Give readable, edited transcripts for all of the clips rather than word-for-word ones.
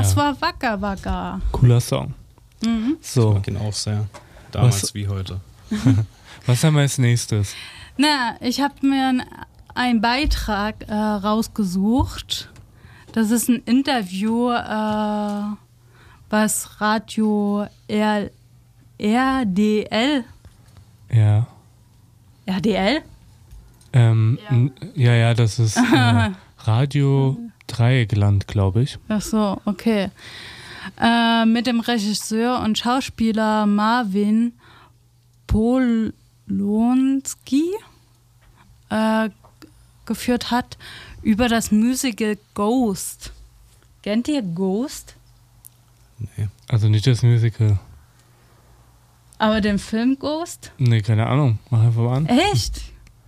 Das war Waka Waka. Cooler Song. So. Ich mag ihn auch sehr. Damals wie heute. Was haben wir als nächstes? Na, ich habe mir einen Beitrag rausgesucht. Das ist ein Interview, was Radio RDL. Ja. RDL? Ja, das ist Radio Dreieckland, glaube ich. Ach so, okay. Mit dem Regisseur und Schauspieler Marvin Polonsky geführt hat über das Musical Ghost. Kennt ihr Ghost? Nee. Also nicht das Musical. Aber den Film Ghost? Nee, keine Ahnung. Mach einfach mal an. Echt?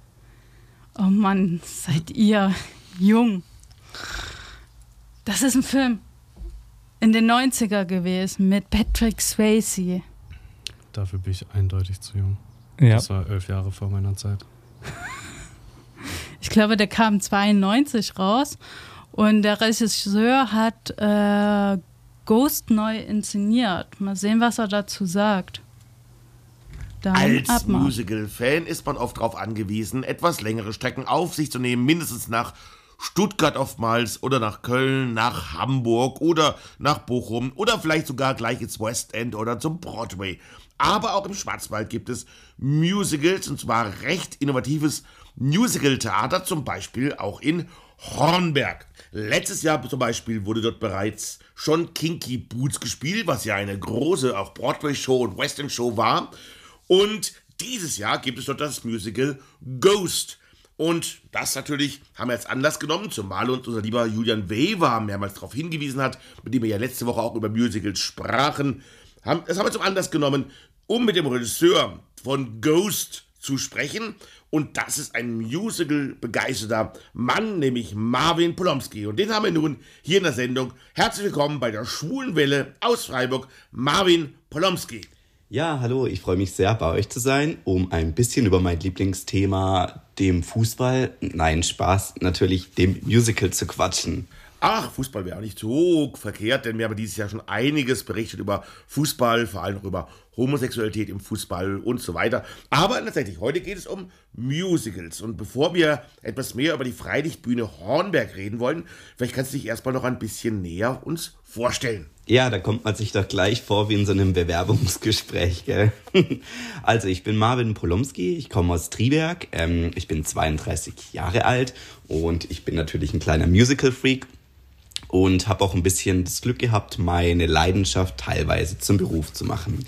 Oh Mann, seid ihr jung. Das ist ein Film in den 90er gewesen mit Patrick Swayze. Dafür bin ich eindeutig zu jung. Ja. Das war 11 Jahre vor meiner Zeit. Ich glaube, der kam 92 raus und der Regisseur hat Ghost neu inszeniert. Mal sehen, was er dazu sagt. Dann Als Abmarsch. Musical-Fan ist man oft darauf angewiesen, etwas längere Strecken auf sich zu nehmen, mindestens nach Stuttgart oftmals oder nach Köln, nach Hamburg oder nach Bochum oder vielleicht sogar gleich ins West End oder zum Broadway. Aber auch im Schwarzwald gibt es Musicals, und zwar recht innovatives Musical-Theater, zum Beispiel auch in Hornberg. Letztes Jahr zum Beispiel wurde dort bereits schon Kinky Boots gespielt, was ja eine große auch Broadway-Show und West End-Show war. Und dieses Jahr gibt es dort das Musical Ghost. Und das natürlich haben wir als Anlass genommen, zumal uns unser lieber Julian Weber mehrmals darauf hingewiesen hat, mit dem wir ja letzte Woche auch über Musicals sprachen. Das haben wir zum Anlass genommen, um mit dem Regisseur von Ghost zu sprechen. Und das ist ein Musical-begeisterter Mann, nämlich Marvin Polonsky. Und den haben wir nun hier in der Sendung. Herzlich willkommen bei der Schwulen Welle aus Freiburg, Marvin Polonsky. Ja, hallo, ich freue mich sehr, bei euch zu sein, um ein bisschen über mein Lieblingsthema, dem Fußball, nein, Spaß, natürlich dem Musical zu quatschen. Ach, Fußball wäre auch nicht so verkehrt, denn wir haben dieses Jahr schon einiges berichtet über Fußball, vor allem auch über Homosexualität im Fußball und so weiter. Aber tatsächlich, heute geht es um Musicals. Und bevor wir etwas mehr über die Freilichtbühne Hornberg reden wollen, vielleicht kannst du dich erstmal noch ein bisschen näher uns vorstellen. Ja, da kommt man sich doch gleich vor wie in so einem Bewerbungsgespräch, gell? Also, ich bin Marvin Polonsky, ich komme aus Triberg, ich bin 32 Jahre alt und ich bin natürlich ein kleiner Musical-Freak. Und habe auch ein bisschen das Glück gehabt, meine Leidenschaft teilweise zum Beruf zu machen.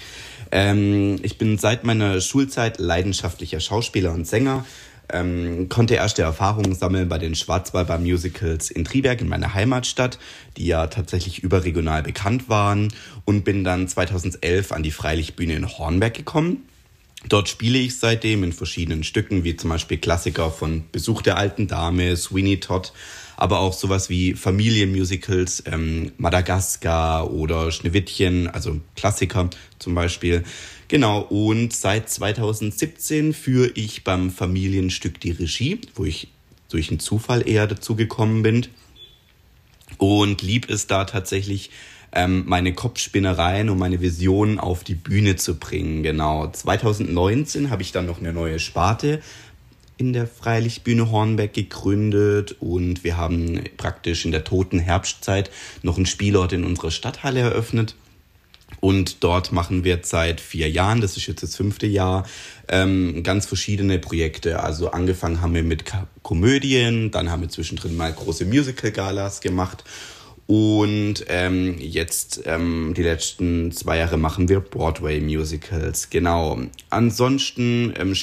Ich bin seit meiner Schulzeit leidenschaftlicher Schauspieler und Sänger, konnte erste Erfahrungen sammeln bei den Schwarzwälder Musicals in Triberg, in meiner Heimatstadt, die ja tatsächlich überregional bekannt waren, und bin dann 2011 an die Freilichtbühne in Hornberg gekommen. Dort spiele ich seitdem in verschiedenen Stücken, wie zum Beispiel Klassiker von Besuch der alten Dame, Sweeney Todd, aber auch sowas wie Familienmusicals, Madagaskar oder Schneewittchen, also Klassiker zum Beispiel. Genau, und seit 2017 führe ich beim Familienstück die Regie, wo ich durch einen Zufall eher dazu gekommen bin. Und lieb es da tatsächlich, meine Kopfspinnereien und meine Visionen auf die Bühne zu bringen. Genau, 2019 habe ich dann noch eine neue Sparte in der Freilichtbühne Hornberg gegründet und wir haben praktisch in der toten Herbstzeit noch einen Spielort in unserer Stadthalle eröffnet. Und dort machen wir seit 4 Jahren, das ist jetzt das 5. Jahr, ganz verschiedene Projekte. Also angefangen haben wir mit Komödien, dann haben wir zwischendrin mal große Musical-Galas gemacht. Und jetzt die letzten 2 Jahre machen wir Broadway-Musicals. Genau. Ansonsten